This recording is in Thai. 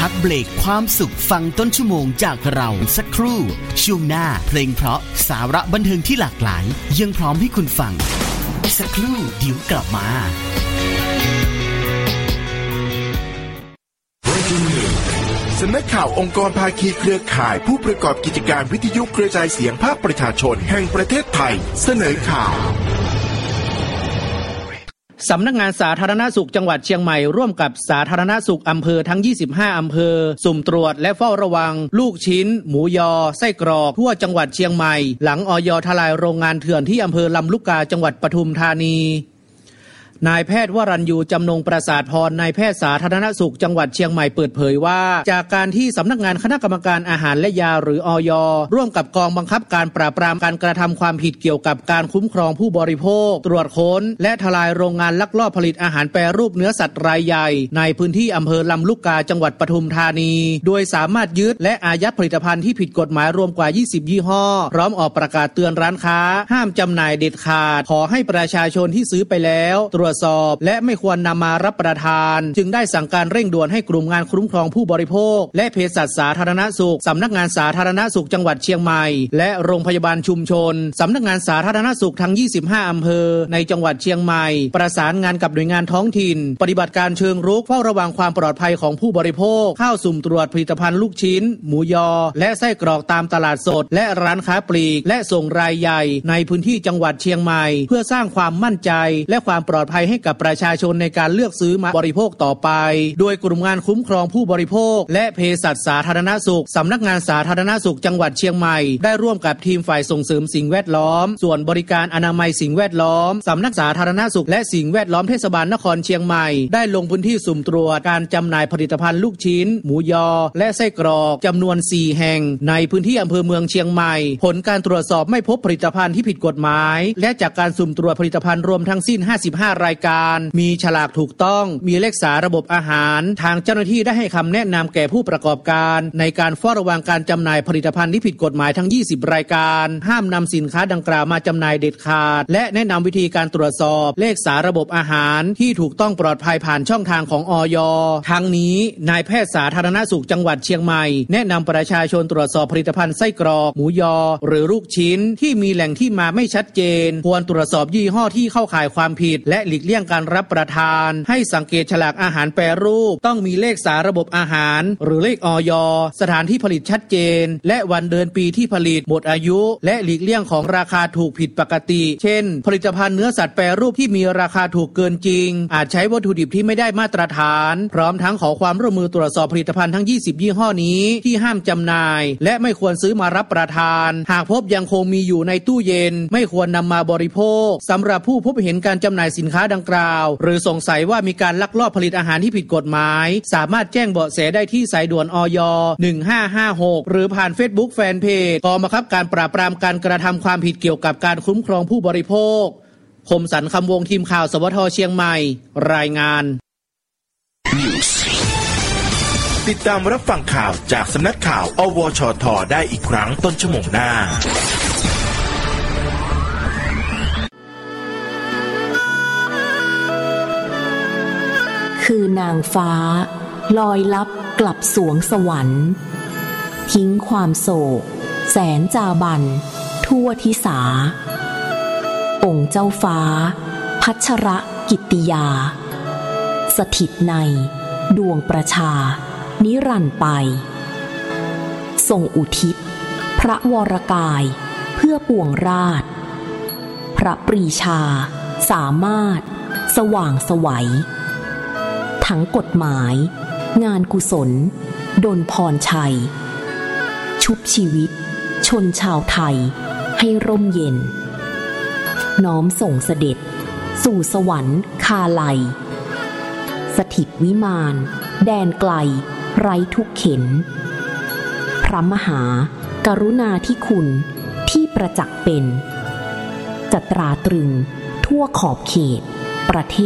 พักเบรกความสุขฟังต้นชั่วโมงจากเราสักครู่ช่วงหน้าเพลงเพราะสาระบันเทิงที่หลากหลายยังพร้อมให้คุณฟังสักครู่เดี๋ยวกลับมาสำนักข่าวองค์กรภาคีเครือข่ายผู้ประกอบกิจการวิทยุกระจายเสียงภาคประชาชนแห่งประเทศไทยเสนอข่าวสำนักงานสาธารณสุขจังหวัดเชียงใหม่ร่วมกับสาธารณสุขอำเภอทั้ง25อำเภอสุ่มตรวจและเฝ้าระวังลูกชิ้นหมูยอไส้กรอกทั่วจังหวัดเชียงใหม่หลังอย.ทลายโรงงานเถื่อนที่อำเภอลำลูกกาจังหวัดปทุมธานีนายแพทย์วรัญยูจำนงประสาทพรนายแพทย์สาธารณสุขจังหวัดเชียงใหม่เปิดเผยว่าจากการที่สำนักงานคณะกรรมการอาหารและยาหรืออย.ร่วมกับกองบังคับการปราบปรามการกระทำความผิดเกี่ยวกับการคุ้มครองผู้บริโภคตรวจค้นและทลายโรงงานลักลอบผลิตอาหารแปรรูปเนื้อสัตว์รายใหญ่ในพื้นที่อำเภอลำลูกกาจังหวัดปทุมธานีโดยสามารถยึดและอายัดผลิตภัณฑ์ที่ผิดกฎหมายรวมกว่า20ยี่ห้อพร้อมออกประกาศเตือนร้านค้าห้ามจำหน่ายเด็ดขาดขอให้ประชาชนที่ซื้อไปแล้วตรวจสอบและไม่ควรนำมารับประทานจึงได้สั่งการเร่งด่วนให้กลุ่มงานคุ้มครองผู้บริโภคและเภสัชสาธารณสุขสำนักงานสาธารณสุขจังหวัดเชียงใหม่และโรงพยาบาลชุมชนสำนักงานสาธารณสุขทั้ง25อำเภอในจังหวัดเชียงใหม่ประสานงานกับหน่วยงานท้องถิ่นปฏิบัติการเชิงรุกเฝ้าระวังความปลอดภัยของผู้บริโภคเข้าสุ่มตรวจผลิตภัณฑ์ลูกชิ้นหมูยอและไส้กรอกตามตลาดสดและร้านค้าปลีกและส่งรายใหญ่ในพื้นที่จังหวัดเชียงใหม่เพื่อสร้างความมั่นใจและความปลอดภัยให้กับประชาชนในการเลือกซื้อมาบริโภคต่อไปโดยกลุ่มงานคุ้มครองผู้บริโภคและเภสัชสาธารณสุขสำนักงานสาธารณสุขจังหวัดเชียงใหม่ได้ร่วมกับทีมฝ่ายส่งเสริมสิ่งแวดล้อมส่วนบริการอนามัยสิ่งแวดล้อมสำนักสาธารณสุขและสิ่งแวดล้อมเทศบาลนครเชียงใหม่ได้ลงพื้นที่สุ่มตรวจการจำหน่ายผลิตภัณฑ์ลูกชิ้นหมูยอและไส้กรอกจำนวน4แห่งในพื้นที่อำเภอเมืองเชียงใหม่ผลการตรวจสอบไม่พบผลิตภัณฑ์ที่ผิดกฎหมายและจากการสุ่มตรวจผลิตภัณฑ์รวมทั้งสิ้น55รายการมีฉลากถูกต้องมีเลขสาระบบอาหารทางเจ้าหน้าที่ได้ให้คำแนะนำแก่ผู้ประกอบการในการเฝ้าระวังการจำหน่ายผลิตภัณฑ์ที่ผิดกฎหมายทั้ง20รายการห้ามนำสินค้าดังกล่าวมาจำหน่ายเด็ดขาดและแนะนำวิธีการตรวจสอบเลขสาระบบอาหารที่ถูกต้องปลอดภัยผ่านช่องทางของอย.ทั้งนี้นายแพทย์สาธารณสุขจังหวัดเชียงใหม่แนะนำประชาชนตรวจสอบผลิตภัณฑ์ไส้กรอกหมูยอหรือลูกชิ้นที่มีแหล่งที่มาไม่ชัดเจนควรตรวจสอบยี่ห้อที่เข้าข่ายความผิดและหลีกเลี่ยงการรับประทานให้สังเกตฉลากอาหารแปรรูปต้องมีเลขสาระบบอาหารหรือเลขอย.สถานที่ผลิตชัดเจนและวันเดือนปีที่ผลิตหมดอายุและหลีกเลี่ยงของราคาถูกผิดปกติเช่นผลิตภัณฑ์เนื้อสัตว์แปรรูปที่มีราคาถูกเกินจริงอาจใช้วัตถุดิบที่ไม่ได้มาตรฐานพร้อมทั้งขอความร่วมมือตรวจสอบผลิตภัณฑ์ทั้ง20ยี่ห้อนี้ที่ห้ามจำหน่ายและไม่ควรซื้อมารับประทานหากพบยังคงมีอยู่ในตู้เย็นไม่ควรนำมาบริโภคสำหรับผู้พบเห็นการจำหน่ายสินค้าดังกล่าวหรือสงสัยว่ามีการลักลอบผลิตอาหารที่ผิดกฎหมายสามารถแจ้งเบาะแสได้ที่สายด่วนอย. 1556หรือผ่าน Facebook Fanpage กองบังคับการปราบปรามการกระทำความผิดเกี่ยวกับการคุ้มครองผู้บริโภคคมสันต์คำวงทีมข่าวสวทเชียงใหม่รายงานติดตามรับฟังข่าวจากสำนักข่าวอวชท.ได้อีกครั้งต้นชั่วโมงหน้าคือนางฟ้าลอยลับกลับสวงสวรรค์ทิ้งความโศกแสนจาบันทั่วทิสาองค์เจ้าฟ้าพัชรกิตติยาสถิตในดวงประชานิรันดร์ไปทรงอุทิศพระวรกายเพื่อปวงราชพระปรีชาสามารถสว่างไสวทั้งกฎหมายงานกุศลดลพรชัยชุบชีวิตชนชาวไทยให้ร่มเย็นน้อมส่งเสด็จสู่สวรรค์คาไลสถิตวิมานแดนไกลไร้ทุกเข็ญพระมหากรุณาธิคุณที่ประจักษ์เป็นจะตราตรึงทั่วขอบเขตประเทศ